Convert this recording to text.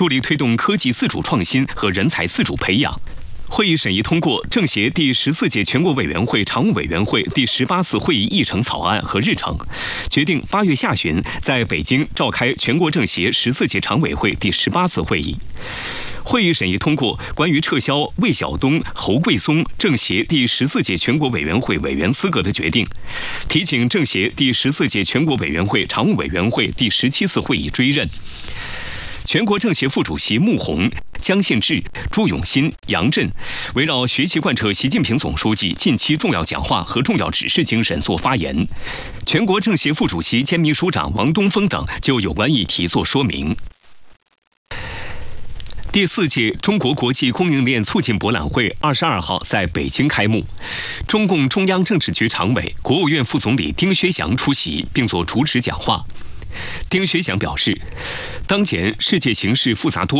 助力推动科技自主创新和人才自主培养。会议审议通过政协第14届全国委员会常务委员会第18次会议议程草案和日程，决定8月下旬在北京召开全国政协14届常委会第18次会议。会议审议通过关于撤销魏晓东、侯贵松政协第14届全国委员会委员资格的决定，提请政协第14届全国委员会常务委员会第17次会议追认。全国政协副主席穆虹、姜信治、朱永新、杨震围绕学习贯彻习近平总书记近期重要讲话和重要指示精神作发言。全国政协副主席兼秘书长王东峰等就有关议题作说明。第4届中国国际供应链促进博览会22号在北京开幕，中共中央政治局常委、国务院副总理丁薛祥出席并作主旨讲话。丁薛祥表示，当前世界形势复杂多